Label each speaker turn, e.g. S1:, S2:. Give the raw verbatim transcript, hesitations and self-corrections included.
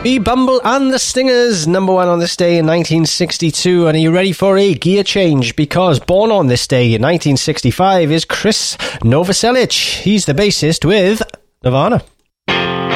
S1: The Bumble and the Stingers, number one on this day in nineteen sixty-two. And are you ready for a gear change? Because born on this day in nineteen sixty-five is Chris Novoselic. He's the bassist with Nirvana.